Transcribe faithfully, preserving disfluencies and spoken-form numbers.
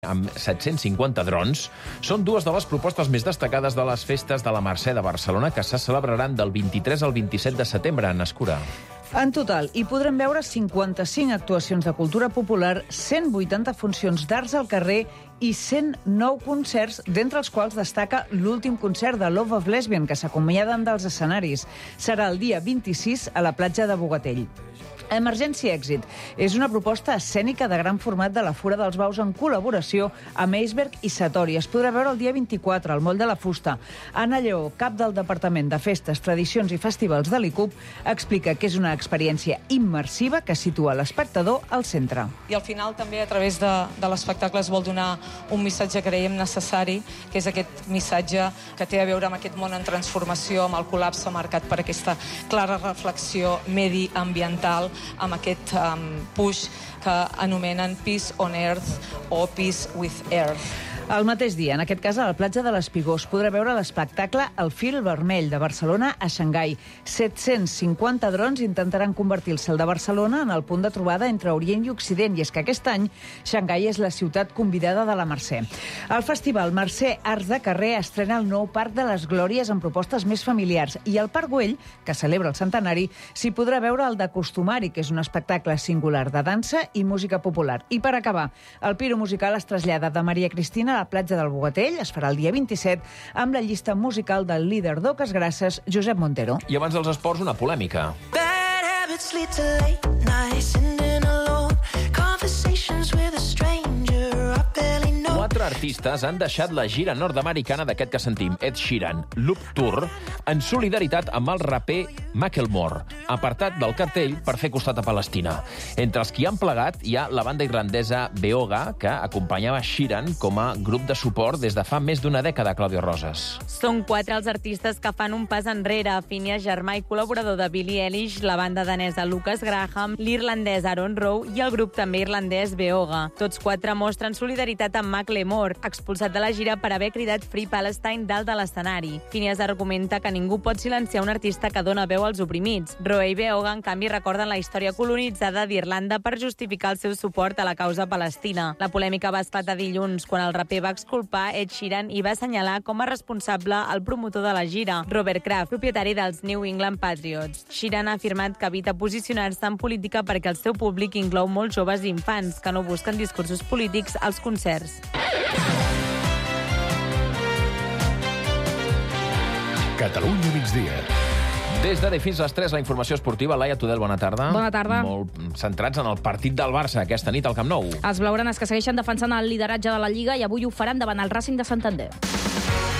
amb set-cents cinquanta drons, són dues de les propostes més destacades de les festes de la Mercè de Barcelona que se celebraran del vint-i-tres al vint-i-set de setembre a Escura. En total, hi podrem veure cinquanta-cinc actuacions de cultura popular, cent vuitanta funcions d'arts al carrer i cent nou concerts, d'entre els quals destaca l'últim concert de Love of Lesbian, que s'acomiaden dels escenaris. Serà el dia vint-i-sis a la platja de Bogatell. Emergència Èxit és una proposta escènica de gran format de la Fura dels Baus en col·laboració amb Eisberg i Satori. Es podrà veure el dia vint-i-quatre al Moll de la Fusta. Anna Lleó, cap del Departament de Festes, Tradicions i Festivals de l'I C U P, explica que és una experiència immersiva que situa l'espectador al centre. I al final també a través de, de l'espectacle es vol donar un missatge que creiem necessari, que és aquest missatge que té a veure amb aquest món en transformació, amb el col·lapse marcat per aquesta clara reflexió mediambiental, amb aquest um, push que anomenen Peace on Earth o Peace with Earth. El mateix dia, en aquest cas a la platja de l'Espigó, es podrà veure l'espectacle El fil vermell de Barcelona a Xangai. set-cents cinquanta drons intentaran convertir el cel de Barcelona en el punt de trobada entre Orient i Occident, i és que aquest any Xangai és la ciutat convidada de la Mercè. El festival Mercè Arts de Carrer estrena el nou Parc de les Glòries amb propostes més familiars, i al Parc Güell, que celebra el centenari, s'hi podrà veure el d'Acostumari, que és un espectacle singular de dansa i música popular. I per acabar, el Piro Musical es trasllada de Maria Cristina a la platja del Bogatell, es farà el dia vint-i-set, amb la llista musical del líder d'Oques Grasses, Josep Montero. I abans dels esports, una polèmica. Bad habits lead to late nights, sitting alone, conversations with a stranger I barely know. Quatre artistes han deixat la gira nord-americana d'aquest que sentim, Ed Sheeran, Loop Tour, en solidaritat amb el raper Macklemore, apartat del cartell per fer costat a Palestina. Entre els qui han plegat hi ha la banda irlandesa Beoga, que acompanyava Sheeran com a grup de suport des de fa més d'una dècada, Clàudia Roses. Són quatre els artistes que fan un pas enrere. Phineas, germà i col·laborador de Billie Eilish, la banda danesa Lucas Graham, l'irlandès Aaron Rowe i el grup també irlandès Beoga. Tots quatre mostren solidaritat amb Macklemore, expulsat de la gira per haver cridat Free Palestine dalt de l'escenari. Phineas argumenta que ningú pot silenciar un artista que dona veu als oprimits. Rowe i Beoga, en canvi, recorden la història colonitzada d'Irlanda per justificar el seu suport a la causa palestina. La polèmica va esclatar dilluns, quan el raper va exculpar Ed Sheeran i va assenyalar com a responsable el promotor de la gira, Robert Kraft, propietari dels New England Patriots. Sheeran ha afirmat que evita posicionar-se en política perquè el seu públic inclou molts joves i infants que no busquen discursos polítics als concerts. Catalunya migdia. Des d'ara fins a les tres, la informació esportiva. Laia Tudel, bona tarda. Bona tarda. Molt centrats en el partit del Barça aquesta nit al Camp Nou. Els blaugranes que segueixen defensant el lideratge de la Lliga i avui ho faran davant el Racing de Santander.